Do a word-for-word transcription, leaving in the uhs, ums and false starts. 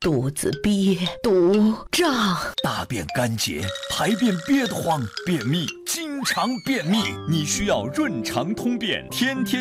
肚子憋肚胀， 大便干结，排便憋得慌，便秘，经常便秘，你需要润肠通便天天